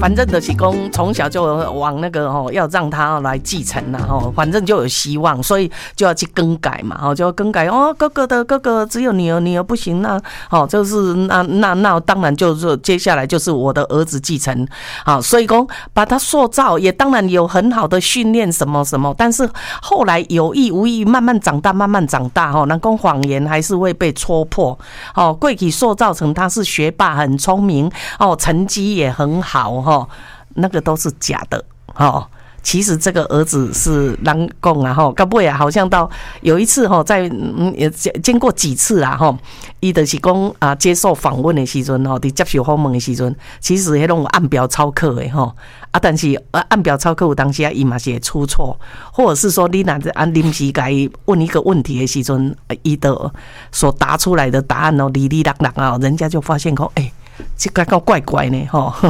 反正就是讲从小就往那个要让他来继承啦反正就有希望，所以就要去更改嘛就要更改哥哥只有女儿不行就是那当然就是接下来就是我的儿子继承所以讲把他塑造也当然有很好的训练什么什么，但是后来有意无意慢慢长大那讲谎言还是会被戳破过去塑造成他是学霸很聪明成绩也很好那个都是假的其实这个儿子是人讲到尾好像到有一次在也经过几次啦他就是讲接受访问的时阵在接受访问的时阵，其实那种按表操课的但是按表操课有当时他也是会出错，或者是说你若临时给他问一个问题的时阵，他的所答出来的答案哩哩啦啦人家就发现说这个怪怪呢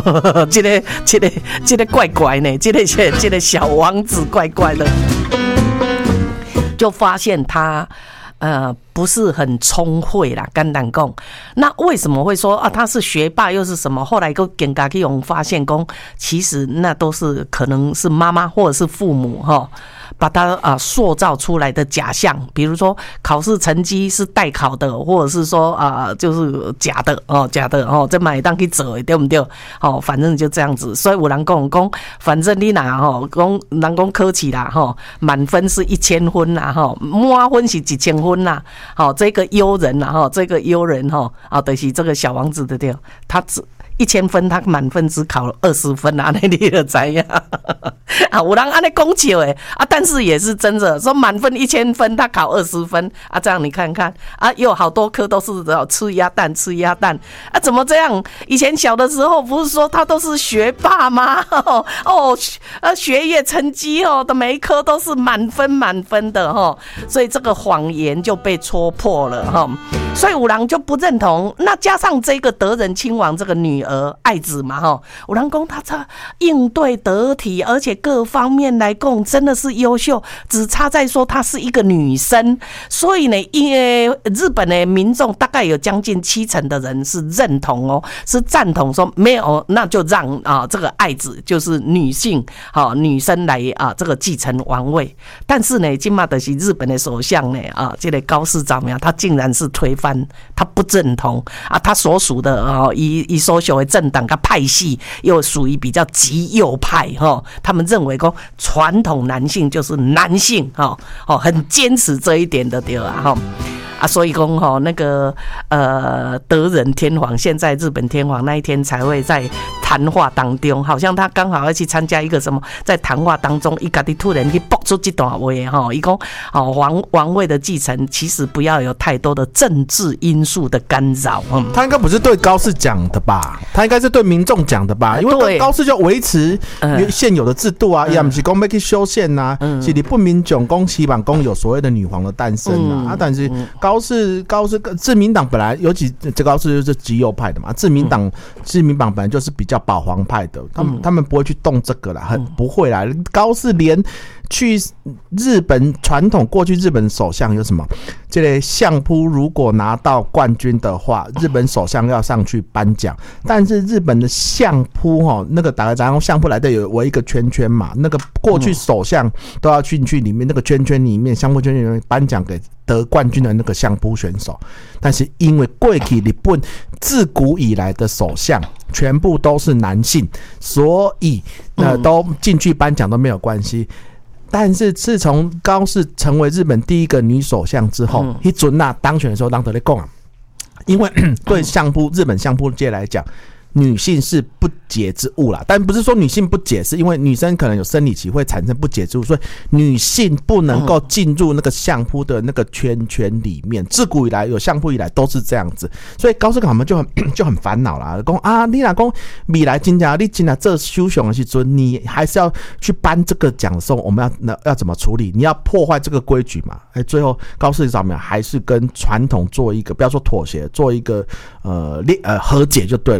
这个怪怪呢这个小王子怪怪的，就发现他不是很聪慧啦，简单讲。那为什么会说他是学霸又是什么？后来个警察去发现讲，其实那都是可能是妈妈或者是父母把他塑造出来的假象，比如说考试成绩是代考的，或者是说就是假的这嘛会当去做的，对不对？反正就这样子。所以有人讲，反正你若讲人讲考试啦满分是1000分啦满分是1000分啦这个优人啦就是这个小王子的对，他只1000分，他满分只考了20分你就知道有人这样讲笑的但是也是真的，说满分1000分，他考20分这样你看看有好多科都是吃鸭蛋怎么这样？以前小的时候不是说他都是学霸吗？学业成绩的每一科都是满分的所以这个谎言就被戳破了所以有人就不认同。那加上这个德仁亲王这个女儿爱子嘛有人讲她应对得体，而且各方面来讲真的是优秀，只差在说她是一个女生。所以呢日本的民众大概有将近70%的人是认同是赞同说没有那就让这个爱子就是女性女生来这个继承王位。但是呢现在就是日本的首相呢这个高市早苗他竟然是推翻，他不认同他所属的以所属的政党跟派系又属于比较极右派他们认为说传统男性就是男性很坚持这一点的对吧所以说那个德仁天皇现在日本天皇那一天才会在谈话当中，好像他刚好要去参加一个什么，在谈话当中他自己突然去爆出这段话他说王位的继承其实不要有太多的政治因素的干扰他应该不是对高市讲的吧，他应该是对民众讲的吧，因为高市就维持现有的制度也不是说要去修宪是日本民众说希望说有所谓的女皇的诞生但是高市自民党本来尤其这高市就是极右派的嘛，自民党本来就是比较保皇派的，他们不会去动这个啦，不会啦。高市连去日本传统过去日本首相有什么？这个相扑如果拿到冠军的话，日本首相要上去颁奖。但是日本的相扑那个大家讲相扑来的有围一个圈圈嘛，那个过去首相都要进去里面那个圈圈里面，相扑圈圈里面颁奖给得冠军的那个相扑选手。但是因为过去日本自古以来的首相全部都是男性，所以都进去颁奖都没有关系。但是自从高市成为日本第一个女首相之后，那阵当选的时候，人就在讲因为对日本相扑界来讲，女性是不解之物啦，但不是说女性不解，是因为女生可能有生理期会产生不解之物，所以女性不能够进入那个相扑的那个圈圈里面。自古以来有相扑以来都是这样子，所以高市他们就很烦恼啦，说你若说未来真的你真的这首相的时候，你还是要去颁这个奖的时候，我们要怎么处理？你要破坏这个规矩嘛？最后高市早苗还是跟传统做一个不要说妥协，做一个和解就对了。他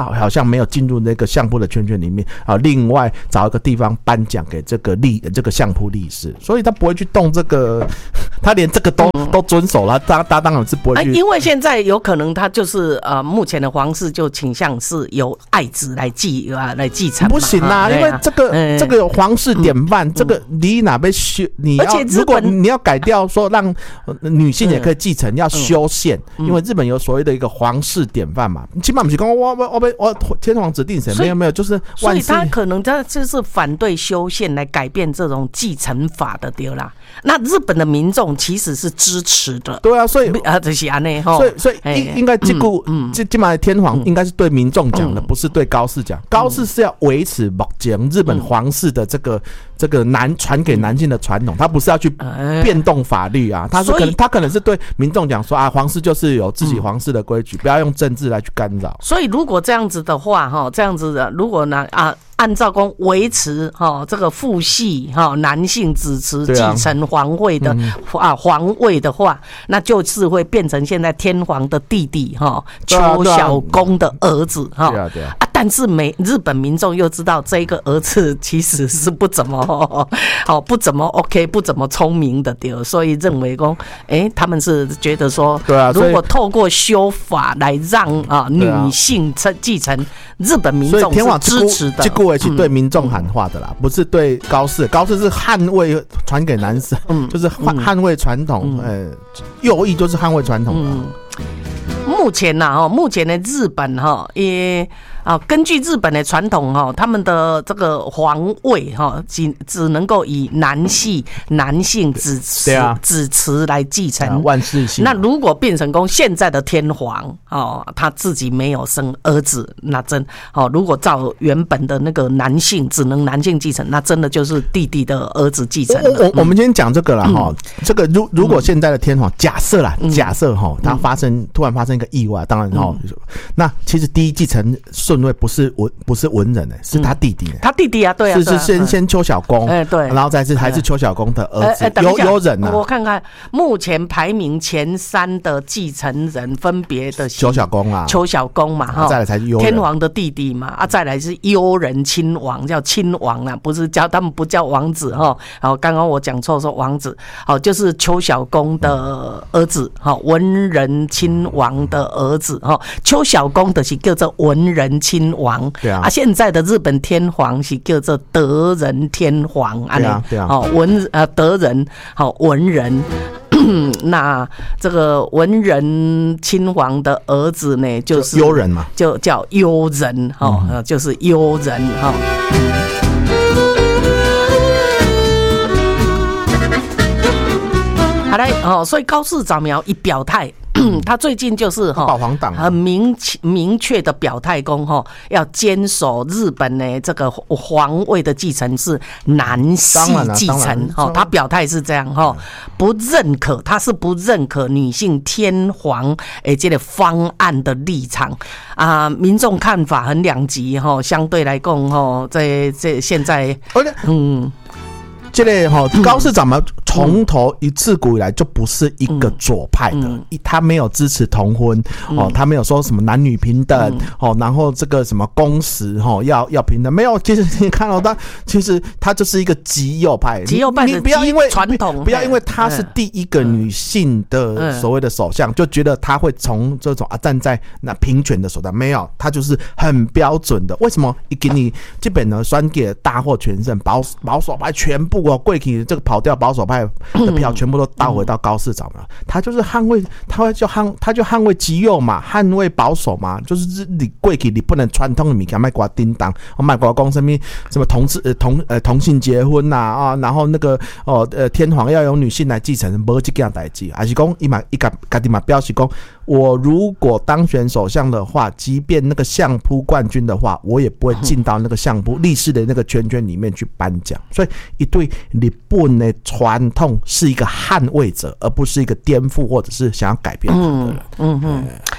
好像没有进入那个相扑的圈圈里面啊，另外找一个地方颁奖给这个相扑力士，所以他不会去动这个，他连这个都遵守了，他当然是不会去。 因为现在有可能他就是目前的皇室就倾向是由爱子来继承， 不行啊，因为这个有皇室典范，这个你哪边修，如果你要改掉说让女性也可以继承，要修宪，因为日本有所谓的一个皇室典范嘛，起码不是讲我天皇指定谁，没有，就是所以他可能他就是反对修宪来改变这种继承法的对啦。那日本的民众其实是支持的， 对啊，所以就是这样， 所以应该这嘛天皇应该是对民众讲的，不是对高士讲。高士是要维持目前日本皇室的这个传给男性的传统，他不是要去变动法律啊，他可能是对民众讲说啊，皇室就是有自己皇室的规矩，不要用政治来去干扰。 所以如果这样子的话，这样子的，如果呢按照公维持这个父系男性子嗣继承皇位的皇位的话，那就是会变成现在天皇的弟弟邱小公的儿子但是日本民众又知道这个儿子其实是不怎么 OK 不怎么聪明的对，所以认为说他们是觉得说如果透过修法来让女性继承，日本民众是支持的， 是对民众喊话的啦，不是对高士是捍卫传给男生，就是捍卫传统，右翼就是捍卫传统的。 目前的日本也根据日本的传统他们的这个皇位只能够以男性子嗣来继承， 万世性。 那如果变成现在的天皇他自己没有生儿子，那如果照原本的那个男性只能男性继承，那真的就是弟弟的儿子继承了。 我们今天讲这个啦这个如果现在的天皇假设他突然发生一个意外，当然那其实第一继承顺位不是文人是他弟弟， 他弟弟啊，对啊， 是先邱小公，对，然后再是还是邱小公的儿子有人啊。 我看看目前排名前3的继承人分别的邱小公嘛，再来才是悠仁， 天皇的弟弟嘛，再来是悠仁亲王，叫亲王啦，不是他们不叫王子刚刚我讲错说王子就是邱小公的儿子文仁亲王的儿子邱小公的是叫做文仁亲王， 对啊， 现在的日本天皇是叫做德仁天皇， 对啊， 德仁文仁。那这个文仁亲王的儿子呢，就是悠仁嘛， 就叫悠仁就是悠仁好嘞所以高市早苗一表态。他最近就是保皇党很明确的表态公要坚守日本的这个皇位的继承是男系继承他表态是这样不认可，他是不认可女性天皇这个方案的立场民众看法很两极相对来讲这现在这个高市长嘛，从头一自古以来就不是一个左派的，他没有支持同婚他没有说什么男女平等然后这个什么工时要平等，没有。其实你看到他，其实他就是一个极右派， 你不要因为传统， 不要因为他是第一个女性的所谓的首相，就觉得他会从这种站在那平权的手段，没有，他就是很标准的。为什么一给你基本呢选举大获全胜，保守派全部过去这个跑掉保守派的票全部都倒回到高市长了，他就是捍卫，他就捍卫极右嘛，捍卫保守嘛，就是你过去你不能传统的物件，卖给我叮当，卖给我讲什么同性结婚然后那个天皇要由女性来继承，没这件代志，还是讲他己嘛表示讲，我如果当选首相的话，即便那个相扑冠军的话，我也不会进到那个相扑力士的那个圈里面去颁奖。所以一对日本的传统是一个捍卫者，而不是一个颠覆或者是想要改变他的人。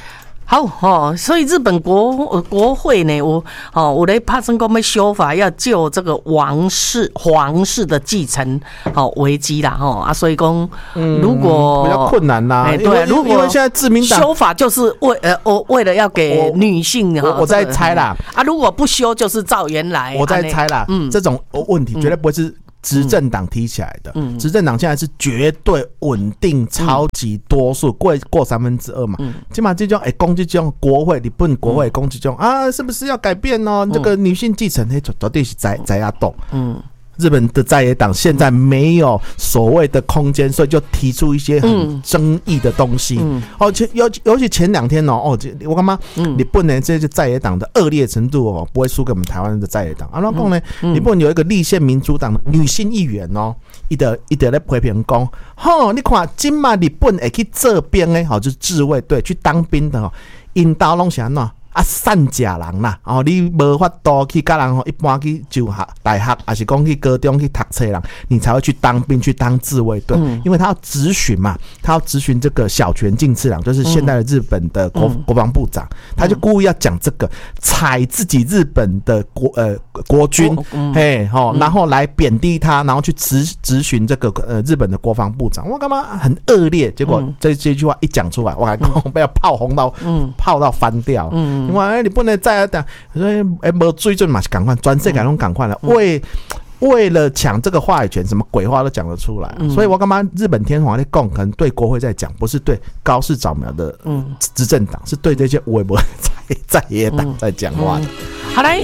好所以日本国会呢，我来拍成讲要修法，要就这个皇室的继承危机啦所以讲如果比较困难啦， 对，如果因为现在自民党修法就是为了要给女性我在猜啦如果不修就是照原来， 我在猜啦，这种问题绝对不会是执政党提起来的，执政党现在是绝对稳定，超级多数过2/3嘛。起码这种攻击这种国会，日本国会攻击这种是不是要改变哦？这个女性继承，绝对是在压动。日本的在野党现在没有所谓的空间，所以就提出一些很争议的东西。尤其前2天我干嘛？日本呢这些在野党的恶劣程度不会输给我们台湾的在野党。然后呢，日本有一个立宪民主党的女性议员一直在批评讲，你看今嘛日本会去这边呢，就是自卫队去当兵的因兜拢是安怎？善假人啦，你无法度去甲人一般去就大学，还是讲去高中去读册人，你才会去当兵去当自卫队，因为他要质询嘛，他要质询这个小泉进次郎，就是现在的日本的国防部长，他就故意要讲这个，踩自己日本的国军，然后来贬低他，然后去质询这个日本的国防部长，我干嘛很恶劣？结果这句话一讲出来，我还讲被炮轰到炮到翻掉。因为日本的在野党没水准嘛，是赶快全世界都赶快了，为了抢这个话语权，什么鬼话都讲得出来。所以我干嘛日本天皇在讲，可能对国会在讲，不是对高市早苗的执政党，是对这些微博在野党在讲话的。 好来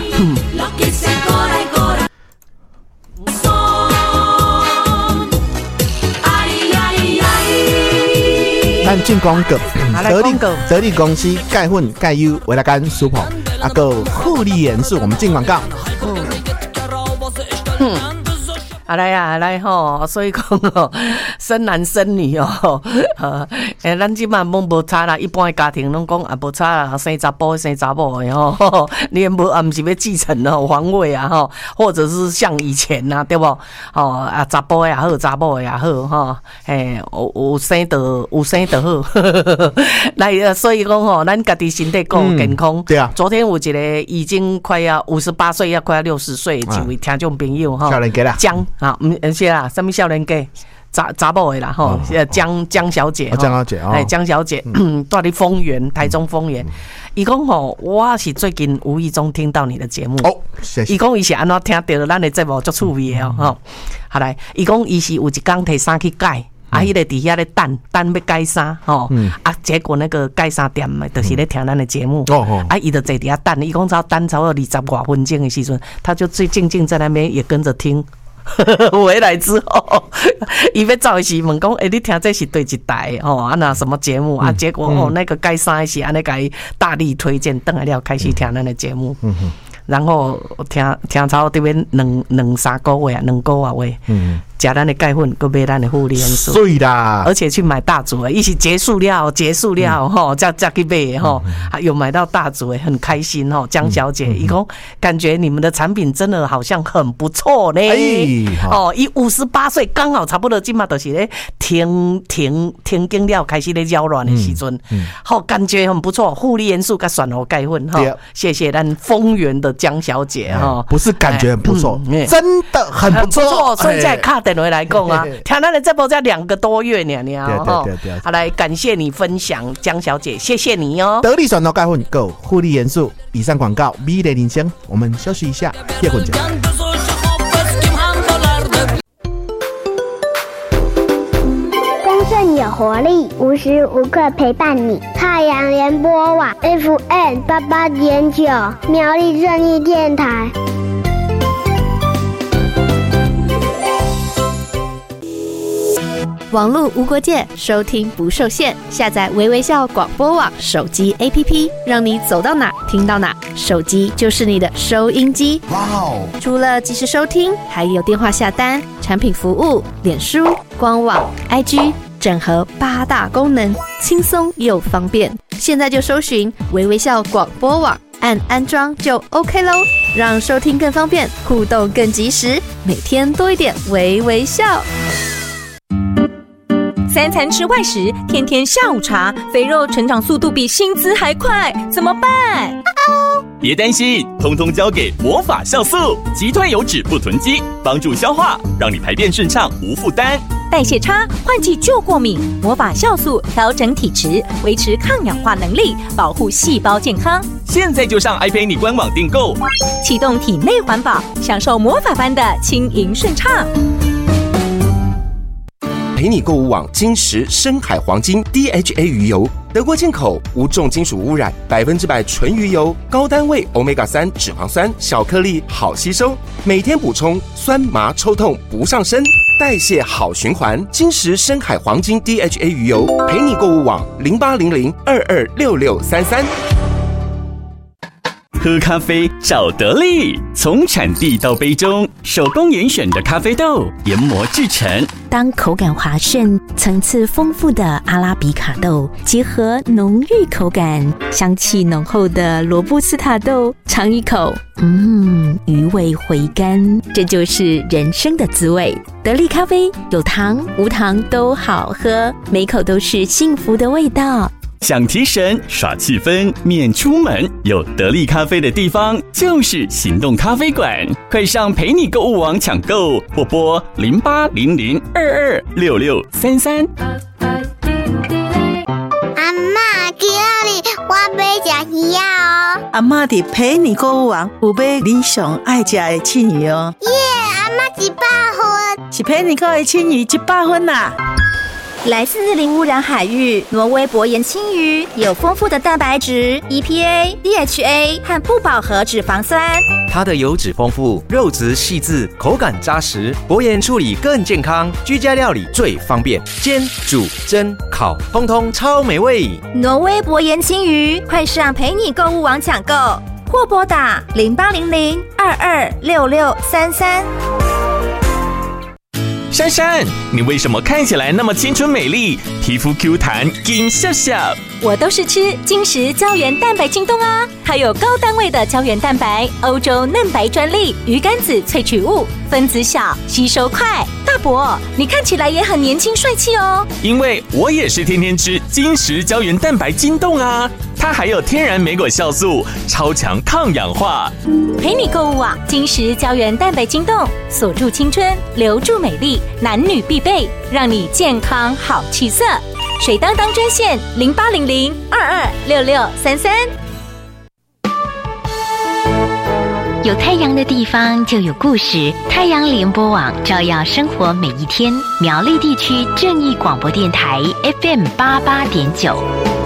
咱进广告，得力公司钙粉钙优维拉甘舒跑，个护理元素，我们进广告。 来所以讲生男生女咱即满拢无差啦，一般的家庭拢讲无差啦，生查甫生查某的你也毋是要继承皇位或者是像以前对不查甫的也好，查某的也好有生就好来所以讲咱家己身体够健康。 对啊， 昨天有一个已经快要58岁，要快要60岁的一位听众朋友少年家啦， 是啦，什么少年家？查某的啦江小姐，江小姐住伫丰原，台中丰原。伊讲我是最近无意中听到你的节目谢谢。 伊讲伊是安怎听到咱的节目足趣味的好来，伊讲伊是有一天摕衫去改。迄个底下咧等要改衫结果那个改衫店就是咧听咱的节目伊就坐底下等，伊讲等超过20多分钟的时阵，他就最静静在那边也跟着听。回来之后，伊要走的时问讲，你听这是对一台那什么节目结果那个改衫是安尼甲伊大力推荐，等来了开始听咱的节目。然后听超这边2-3个月2个月吃咱的钙粉，搁买咱的护理元素， 对啦， 而且去买大组的，一起结束了再去买有买到大组的，很开心江小姐，伊讲感觉你们的产品真的好像很不错呢。伊58岁刚好差不多，今嘛就是咧停经了，开始咧扰乱的时阵，感觉很不错。护理元素甲选好钙粉谢谢咱丰原的江小姐不是感觉很不错，真的很不错， 所以才卡电话来讲听咱的这波才2个多月呢对。 好，来感谢你分享，江小姐，谢谢你得力选好钙粉够护理元素。以上广告美丽人生，我们休息一下，叶混讲。 丰盛有活力，无时无刻陪伴你。太阳联播网 FM88.9，苗栗正义电台。 网络无国界，收听不受限。下载微微笑广播网手机 APP， 让你走到哪听到哪，手机就是你的收音机。哇哦！除了即时收听，还有电话下单、产品服务、脸书、官网、IG， 整合8大功能，轻松又方便。现在就搜寻微微笑广播网，按安装就 OK 咯，让收听更方便，互动更及时，每天多一点微微笑。 3餐吃外食，天天下午茶，肥肉成长速度比薪资还快，怎么办？ 别担心，通通交给魔法酵素，击退油脂不囤积，帮助消化，让你排便顺畅无负担。 代谢差、换季就过敏，魔法酵素调整体质，维持抗氧化能力，保护细胞健康。 现在就上爱陪你官网订购， 启动体内环保，享受魔法般的轻盈顺畅。 陪你购物网金石深海黄金 DHA 鱼油，德国进口，无重金属污染，100%纯鱼油，高单位 Omega-3 脂肪酸，小颗粒，好吸收，每天补充，酸麻抽痛不上身，代谢好循环。金石深海黄金 DHA 鱼油，陪你购物网0800226633。 喝咖啡找得力，从产地到杯中，手工严选的咖啡豆研磨制成。 当口感滑顺、层次丰富的阿拉比卡豆结合浓郁口感、香气浓厚的罗布斯塔豆，尝一口，余味回甘，这就是人生的滋味。得力咖啡有糖无糖都好喝，每口都是幸福的味道。 想提神耍气氛，免出门，有得力咖啡的地方就是行动咖啡馆。快上陪你购物网抢购，或拨0800226633。 阿嬷，今日我要吃鱼哦。 阿嬷伫陪你购物网有买你上爱吃的青鱼哦。 耶，阿嬷100分， 是陪你购的青鱼100分啦。 来自零污染海域，挪威薄盐青鱼有丰富的蛋白质、EPA、DHA 和不饱和脂肪酸。 它的油脂丰富，肉质细致，口感扎实，薄盐处理更健康，居家料理最方便，煎、煮、蒸、烤，通通超美味。 挪威薄盐青鱼，快上陪你购物网抢购，或拨打0800226633。 珊珊，你为什么看起来那么青春美丽，皮肤 Q 弹，金笑笑？ 我都是吃金石胶原蛋白晶冻啊，它有高单位的胶原蛋白，欧洲嫩白专利，鱼肝子萃取物，分子小，吸收快。大伯，你看起来也很年轻帅气哦。 因为我也是天天吃金石胶原蛋白晶冻啊，它还有天然莓果酵素，超强抗氧化。 陪你购物网金石胶原蛋白晶冻，锁住青春，留住美丽，男女必备，让你健康好气色。水当当专线0800226633。 有太阳的地方就有故事，太阳联播网照耀生活每一天。苗栗地区正义广播电台 FM88.9。